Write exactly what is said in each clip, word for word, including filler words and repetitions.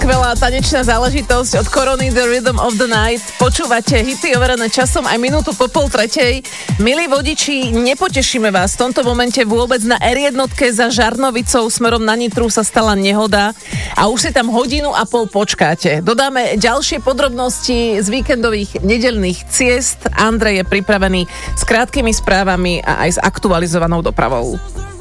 skvelá tanečná záležitosť od Korony The Rhythm of the Night. Počúvate hity overené časom aj minútu po pol tretej. Milí vodiči, nepotešíme vás. V tomto momente vôbec na er jedna za Žarnovicou smerom na Nitru sa stala nehoda a už si tam hodinu a pol počkáte. Dodáme ďalšie podrobnosti z víkendových nedeľných ciest. Andrej je pripravený s krátkými správami a aj s aktualizovanou dopravou.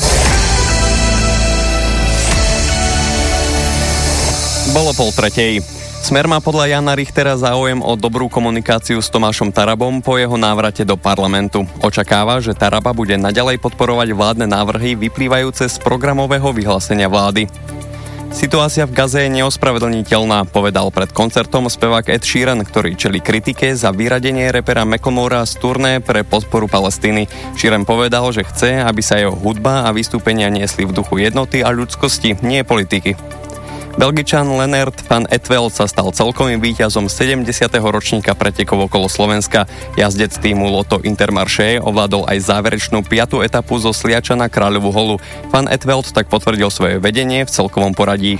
Bolo pol tretej. Smer má podľa Jana Richtera záujem o dobrú komunikáciu s Tomášom Tarabom po jeho návrate do parlamentu. Očakáva, že Taraba bude naďalej podporovať vládne návrhy vyplývajúce z programového vyhlásenia vlády. Situácia v Gaze je neospravedlniteľná, povedal pred koncertom spevák Ed Sheeran, ktorý čelí kritike za vyradenie repera Macklemora z turné pre podporu Palestíny. Sheeran povedal, že chce, aby sa jeho hudba a vystúpenia niesli v duchu jednoty a ľudskosti, nie politiky. Belgičan Lennart van Etwell sa stal celkovým víťazom sedemdesiateho ročníka pretekov okolo Slovenska. Jazdec týmu Lotto Intermarché ovládol aj záverečnú piatu etapu zo Sliača na Kráľovú holu. Van Etwell tak potvrdil svoje vedenie v celkovom poradí.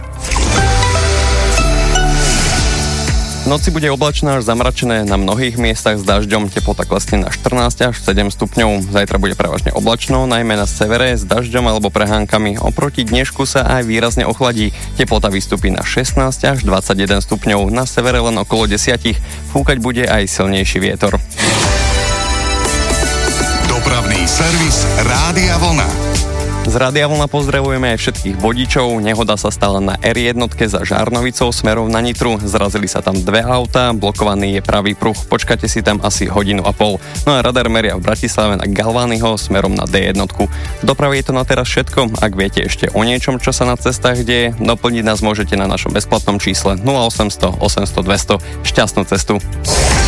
V noci bude oblačné až zamračené na mnohých miestach s dažďom, teplota klesne na štrnásť až sedem stupňov. Zajtra bude prevažne oblačno, najmä na severe s dažďom alebo prehánkami. Oproti dnešku sa aj výrazne ochladí. Teplota vystúpi na šestnásť až dvadsaťjeden stupňov, na severe len okolo desať. Fúkať bude aj silnejší vietor. Dopravný servis Rádia Vlna. Z Rádia Vlna pozdravujeme aj všetkých vodičov. Nehoda sa stala na er jedna za Žarnovicou smerom na Nitru. Zrazili sa tam dve autá, blokovaný je pravý pruh. Počkajte si tam asi hodinu a pol. No a radar meria v Bratislave na Galványho smerom na dé jedna. V doprave je to na teraz všetko. Ak viete ešte o niečom, čo sa na cestách deje, doplniť nás môžete na našom bezplatnom čísle nula osemsto osemsto dvesto. Šťastnú cestu.